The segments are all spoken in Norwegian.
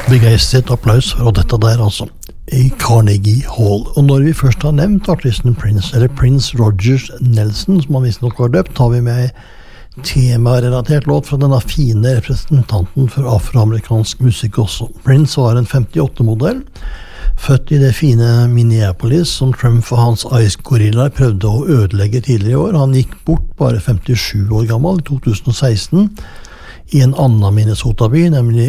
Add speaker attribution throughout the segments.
Speaker 1: Begeistret applaus for dette der altså i Carnegie Hall. Og når vi først har nevnt artisten Prince, eller Prince Rogers Nelson, som han visst nok var døpt, har vi med temarelatert låt fra denne fine representanten for afroamerikansk musikk også. Prince var en 58-modell, født i det fine Minneapolis, som Trump og hans Ice Gorilla prøvde å ødelegge tidligere i år. Han gikk bort bare 57 år gammel i 2016 i en annen Minnesota-by, nemlig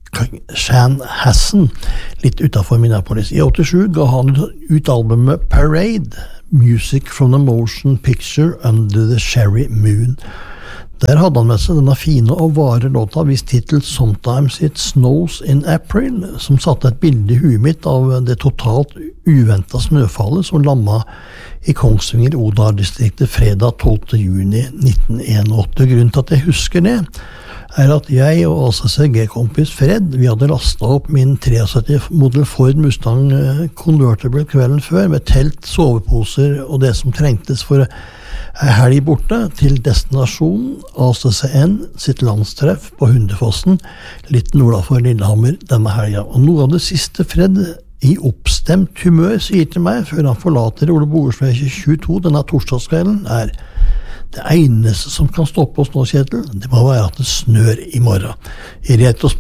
Speaker 1: Chanhassen, litt utenfor Minneapolis. I 87 ga han ut albumet Parade, Music from the Motion Picture Under the Cherry Moon. Der hadde han med seg denne fine og vare låta hvis titel Sometimes It Snows in April, som satte et bilde i huet mitt av det totalt uventet snøfallet som lamma i Kongsvinger-Odal-distriktet fredag 12. juni 1981. Grunnen til at jeg husker det, er at jeg og ACCG-kompis Fred, vi hadde lastet opp min 73 Model Ford Mustang Convertible kvelden før, med telt, soveposer og det som trengtes for helg borte, til destinasjonen ACCN sitt landstreff på Hundefossen, litt nord for Lillehammer denne helga. Og noe av det siste Fred i oppstemt humør sier til meg, før han forlater Ole Bogersveie 22 denne torsdagskvelden, er: det eneste som kan stoppe oss nå, Kjetil, det må være at det snør i morgen. I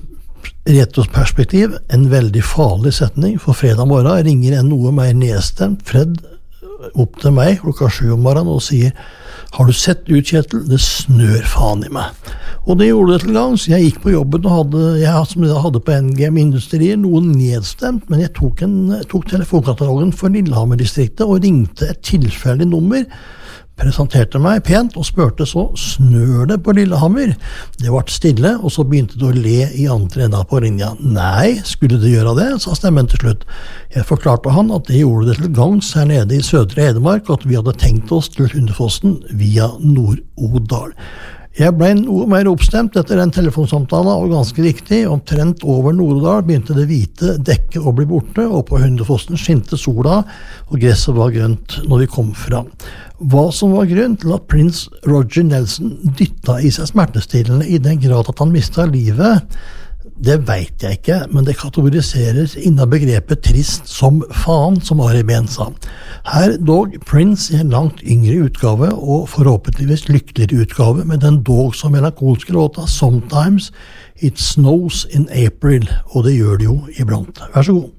Speaker 1: retrospektiv en veldig farlig setning, for fredag morgen ringer en noe mer nedstemt Fred opp til meg klokka 7 om morgenen og sier: har du sett ut, Kjetil? Det snør faen i meg. Og det gjorde det til gang, så jeg gikk på jobben og hadde på NGM Industrier noe nedstemt, men jeg tok telefonkatalogen for Lillehammer-distriktet og ringte et tilfeldig nummer, presenterte meg pent og spurte så: snør det på Lillehammer? Det ble stille, og så begynte det å le i andre enda på linja. Nei, skulle det gjøre det, sa stemmen til slutt. Jeg forklarte han at det gjorde det til gangs her nede i Sødre Hedmark, og at vi hadde tenkt oss til Hundefossen via Nord-Odal. Jeg ble noe mer oppstemt etter den telefonsamtalen, og ganske riktig, omtrent over Nord-Odal begynte det hvite dekket å bli borte, og på Hundefossen skinte sola, og gresset var grønt når vi kom fram. Hva som var grunn til at Prince Roger Nelson dytta i seg smertestillende i den grad at han mistet livet, det vet jeg ikke, men det kategoriseres innen begrepet trist som faen, som Ari Behn sa. Her dog Prince i en langt yngre utgave, og forhåpentligvis lykkeligere utgave, med den dog så melankolske låta Sometimes It Snows in April, og det gjør det jo iblant. Vær så god.